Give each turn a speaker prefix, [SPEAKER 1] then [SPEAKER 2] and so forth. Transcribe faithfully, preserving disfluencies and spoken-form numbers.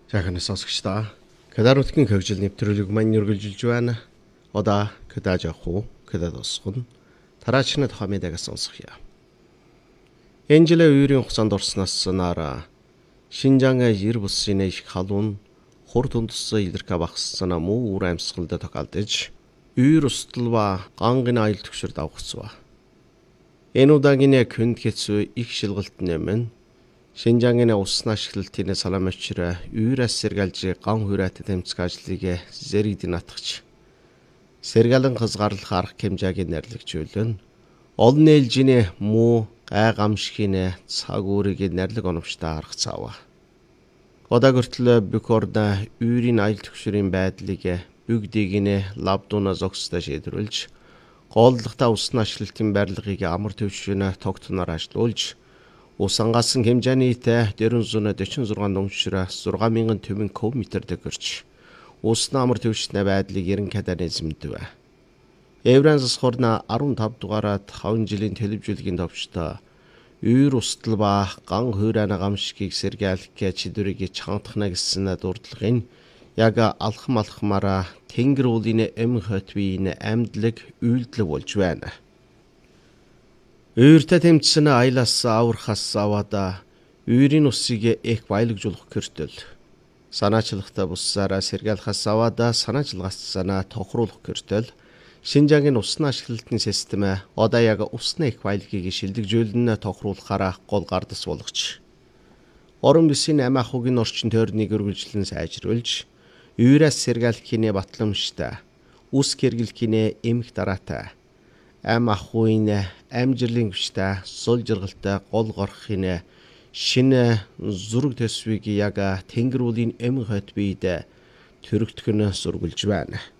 [SPEAKER 1] Сайхан сонсогчдоо. Кадар нутгийн хөгжил нэвтрүүлэг маань үргэлжилж байна. Одоо кадаж авах уу? Кадад усгон. Тараачнад хамидагаас сонсгоё. Энжелэ үерийн хугацаанд орсноос санаараа Шинжаанга ер бусын их халуун хур тундсан илэрхэ багссан муу үр амьсгалд тохиолдож үер усталва гангын аял төгшөр давхцва. Энэ удаагийн күнд хэцүү их шилгэлт нэмэн Шинжаангийн усны ашиглалтын саламчраа үерээс сэргэлж ган хүрээт тэмцэх ажлыг зэрэгдэн атгч. Сэргэлэн хязгаарлах арга хэмжээг нэрлэгжүүлэн олон ээлжийн муу гай гамшигын цаг үүрийг нэрлэг оновчтой арга цаава. Одоо гөртлөө Бюкорда үерийн аял төгшрийн байдлыг бүгдийг нь лавдууна зогсдоо шийдвэрлэж голлогтой усны ашиглалтын барилгыг амар төвшинө тогтноор ажилуулж ус ангасан хэмжээний дөрвөн дөрвөн зургаан номшроо зургаан мянган төвөн куб метр дэгэрч усны амар төвшний байдлыг ерөн кадализмдв. Евранс хорна арван тав дугаараад таван жилийн телевизүүлгийн товчтой үер устал ба ган хуурайна гамшигыг сэргээлэх чидвэрийг чангатхна гэсэн дурдлагын яг алхам алхмаараа тэнгэр уулын эм хотвийн амьдлаг үйлдэл болж байна. Үертэй тэмцсэн аялаас аврахаас аваад үерийн усыг их баялагжуулах гэртэл санаачлагтай буссаараа сэргээлхээс аваад санаачлагаас санаа тохируулах гэртэл Шинжаангийн усны ашиглалтын систем одоо яг усны их баялагийг шилдэгжүүлэн тохируулахаараа гол гардас болгоч. Орон бүсийн амь ахуйн орчин тойрныг үргэлжлэн сайжруулж үерээс сэргээлхийн батламжтай ус гэргэлхийн эмх дараатай амь ахуйн амжилын хүчтэй сул жаргалтай гол горхын шинэ зураг төсвийг яг тэнгэр уулын эм хот биед төрөгдөх нь сургуулж байна.